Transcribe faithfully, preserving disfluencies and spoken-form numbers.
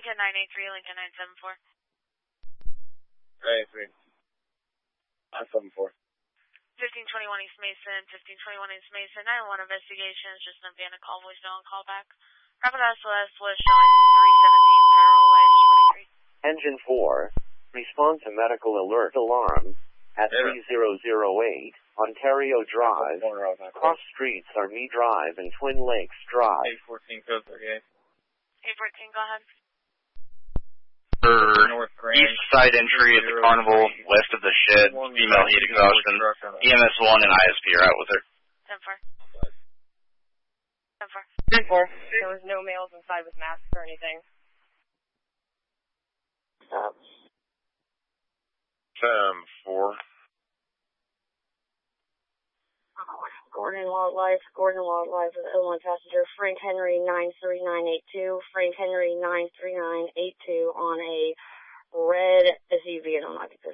Lincoln nine eight three, Lincoln nine seven four. nine eight three. nine seven four. fifteen twenty-one East Mason, fifteen twenty-one East Mason, nine one investigations, just an abandoned call, voicemail and call back. Rapid S O S was showing three seventeen Federal Way, forty-three. Engine four, respond to medical alert alarm at Yeah. three zero zero eight, Ontario Drive, cross streets Army Drive and Twin Lakes Drive. eight fourteen, code thirty-eight. eight fourteen, go ahead. For east side entry at the carnival, west of the shed, female heat exhaustion. E M S one and I S P are out with her. ten four. ten four. ten four. There was no males inside with masks or anything. Stop. ten four. Gordon Wildlife, Gordon Wildlife, Illinois passenger, Frank Henry nine three nine eight two, Frank Henry nine three nine eight two on a red S U V and unoccupied.